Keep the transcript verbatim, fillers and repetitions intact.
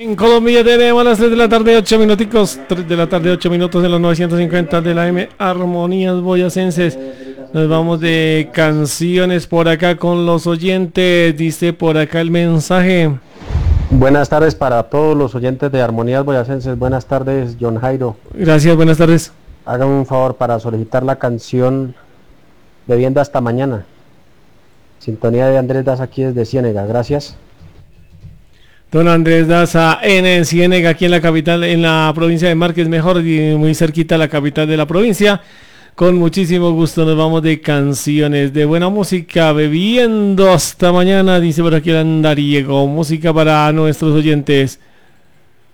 En Colombia tenemos las tres de la tarde, ocho minuticos, tres de la tarde, ocho minutos de los novecientos cincuenta de la M, Armonías Boyacenses. Nos vamos de canciones por acá con los oyentes, dice por acá el mensaje. Buenas tardes para todos los oyentes de Armonías Boyacenses, buenas tardes, John Jairo. Gracias, buenas tardes. Hágame un favor para solicitar la canción Bebiendo hasta mañana. Sintonía de Andrés Daza aquí desde Ciénega, gracias. Don Andrés Daza en Ciénega, aquí en la capital, en la provincia de Márquez, mejor, y muy cerquita a la capital de la provincia. Con muchísimo gusto nos vamos de canciones, de buena música, bebiendo hasta mañana, dice por aquí el andariego, música para nuestros oyentes.